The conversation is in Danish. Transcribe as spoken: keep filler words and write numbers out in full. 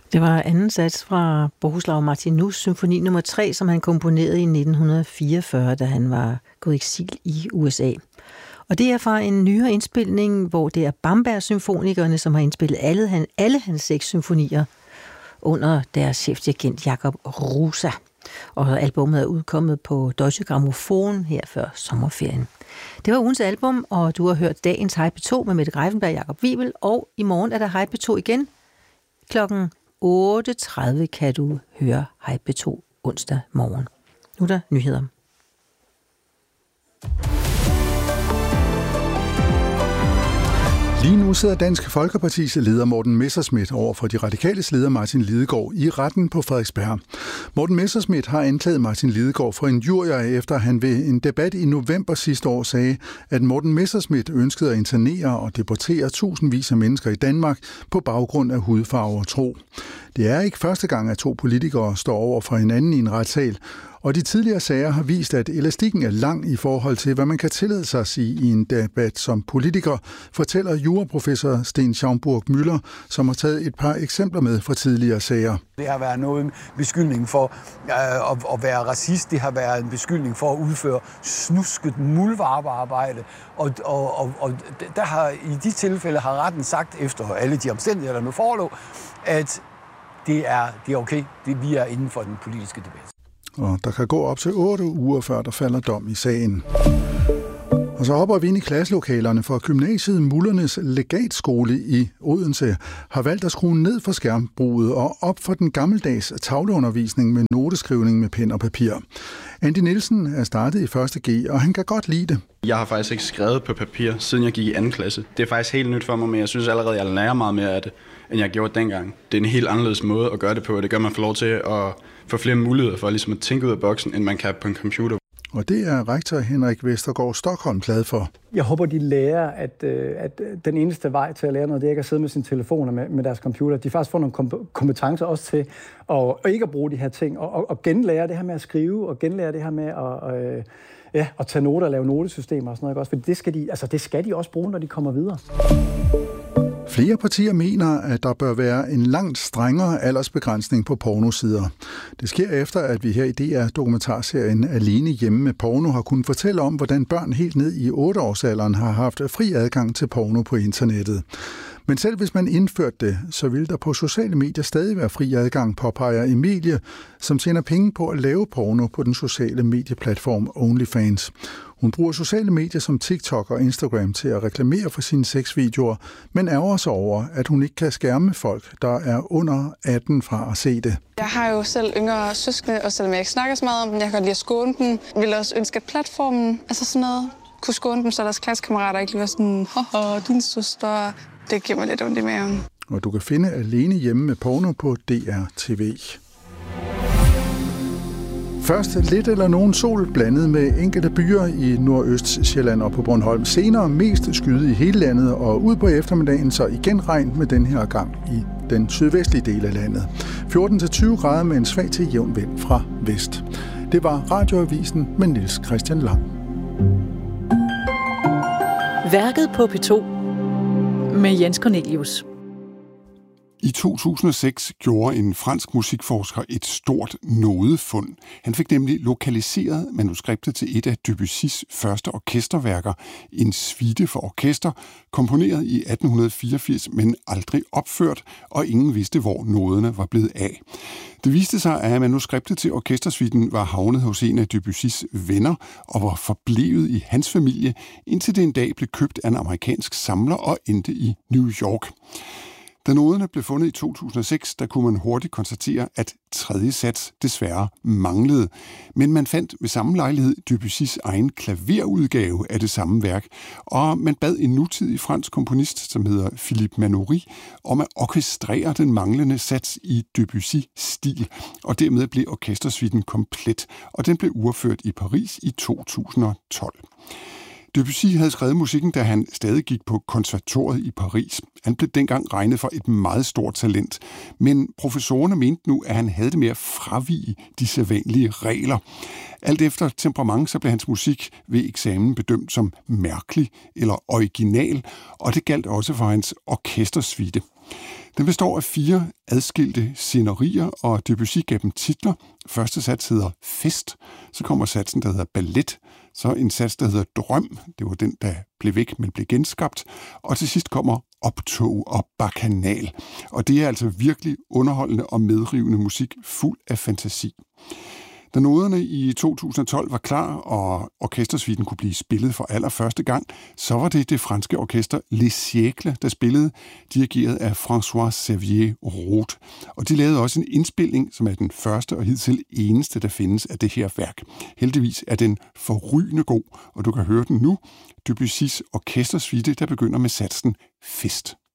Det var anden sats fra Bohuslav Martinus symfoni nummer tre, som han komponerede i nitten fireogfyrre, da han var gået i eksil i U S A. Og det er fra en nyere indspilning, hvor det er Bamberg-symfonikerne, som har indspillet alle, han, alle hans seks symfonier under deres chefdirigent Jakob Rusa. Og albumet er udkommet på Deutsche Grammophon her før sommerferien. Det var ugens album, og du har hørt dagens Hej P to med Mette Greiffenberg og Jakob Wivel, og i morgen er der Hej P to igen. Klokken otte tredive kan du høre Hej P to onsdag morgen. Nu er der nyheder. Lige nu sidder Dansk Folkepartis leder Morten Messerschmidt over for de radikales leder Martin Lidegaard i retten på Frederiksberg. Morten Messerschmidt har anklaget Martin Lidegaard for injurier, efter han ved en debat i november sidste år sagde, at Morten Messerschmidt ønskede at internere og deportere tusindvis af mennesker i Danmark på baggrund af hudfarve og tro. Det er ikke første gang, at to politikere står over for hinanden i en retssal, og de tidligere sager har vist, at elastikken er lang i forhold til, hvad man kan tillade sig at sige i en debat som politiker, fortæller juraprofessor Sten Schaumburg-Müller, som har taget et par eksempler med fra tidligere sager. Det har været noget beskyldning for øh, at, at være racist, det har været en beskyldning for at udføre snusket muldvarpearbejde, og, og, og, og der har, i de tilfælde har retten sagt, efter alle de omstændigheder, der nu forelå, at det er, det er okay, det vi er inden for den politiske debat. Og der kan gå op til otte uger, før der falder dom i sagen. Og så hopper vi ind i klasselokalerne, for gymnasiet Mullernes Legatskole i Odense har valgt at skrue ned for skærmbruget og op for den gammeldags tavleundervisning med noteskrivning med pen og papir. Andy Nielsen er startet i første G, og han kan godt lide det. Jeg har faktisk ikke skrevet på papir, siden jeg gik i anden klasse. Det er faktisk helt nyt for mig, men jeg synes allerede, at jeg lærer meget mere af det, end jeg gjorde dengang. Det er en helt anderledes måde at gøre det på, og det gør, at man får lov til at få flere muligheder for ligesom at tænke ud af boksen, end man kan på en computer. Og det er rektor Henrik Vestergaard Stockholm glad for. Jeg håber, de lærer, at, at den eneste vej til at lære noget, det er ikke at sidde med sine telefoner med, med deres computer. De faktisk får nogle kompetencer også til at, at ikke at bruge de her ting, og, og, og genlære det her med at skrive, og genlære det her med at, øh, ja, at tage noter og lave notesystemer og sådan noget. Også, for det skal, de, altså, det skal de også bruge, når de kommer videre. Flere partier mener, at der bør være en langt strengere aldersbegrænsning på pornosider. Det sker efter, at vi her i D R-dokumentarserien Alene hjemme med porno har kunnet fortælle om, hvordan børn helt ned i otte-årsalderen har haft fri adgang til porno på internettet. Men selv hvis man indførte det, så vil der på sociale medier stadig være fri adgang, påpeger Emilie, som tjener penge på at lave porno på den sociale medieplatform OnlyFans. Hun bruger sociale medier som TikTok og Instagram til at reklamere for sine sexvideoer, men ærger sig over, at hun ikke kan skærme folk, der er under atten fra at se det. Jeg har jo selv yngre søskende, og selvom jeg ikke snakker så meget om dem, jeg kan godt lide at skåne dem. Jeg vil også ønske, at platformen, altså sådan noget, kunne skåne dem, så deres klassekammerater ikke lige var sådan, haha, din søster. Det giver mig lidt ondt i maven. Og du kan finde Alene hjemme med porno på D R T V. Først lidt eller nogen sol blandet med enkelte byer i Nordøstsjælland og på Bornholm. Senere mest skyde i hele landet, og ud på eftermiddagen så igen regn med den her gang i den sydvestlige del af landet. fjorten til tyve grader med en svag til jævn vind fra vest. Det var Radioavisen med Niels Christian Lang. Værket på P to med Jens Cornelius. I to tusind og seks gjorde en fransk musikforsker et stort nådefund. Han fik nemlig lokaliseret manuskriptet til et af Debussys første orkesterværker, en suite for orkester, komponeret i atten fireogfirs, men aldrig opført, og ingen vidste, hvor nåderne var blevet af. Det viste sig, at manuskriptet til orkestersuiten var havnet hos en af Debussys venner og var forblevet i hans familie, indtil det en dag blev købt af en amerikansk samler og endte i New York. Da noderne blev fundet i to tusind og seks, der kunne man hurtigt konstatere, at tredje sats desværre manglede. Men man fandt ved samme lejlighed Debussys egen klaverudgave af det samme værk, og man bad en nutidig fransk komponist, som hedder Philippe Manoury, om at orkestrere den manglende sats i Debussy-stil, og dermed blev orkestersuiten komplet, og den blev uafført i Paris i to tusind og tolv. Debussy havde skrevet musikken, da han stadig gik på konservatoriet i Paris. Han blev dengang regnet for et meget stort talent, men professorerne mente nu, at han havde det med at fravige de sædvanlige regler. Alt efter temperament, så blev hans musik ved eksamen bedømt som mærkelig eller original, og det galt også for hans orkestersuite. Den består af fire adskilte scenerier, og Debussy gav dem titler. Første sats hedder Fest, så kommer satsen, der hedder Ballet, så en sats, der hedder Drøm, det var den, der blev væk, men blev genskabt, og til sidst kommer Optog og Bacchanal. Og det er altså virkelig underholdende og medrivende musik, fuld af fantasi. Da noderne i to tusind og tolv var klar, og orkestersuiten kunne blive spillet for allerførste gang, så var det det franske orkester Les Siècles, der spillede, dirigeret af François-Xavier Roth. Og de lavede også en indspilning, som er den første og hidtil eneste, der findes af det her værk. Heldigvis er den forrygende god, og du kan høre den nu. Debussys orkestersuite, der begynder med satsen Fest.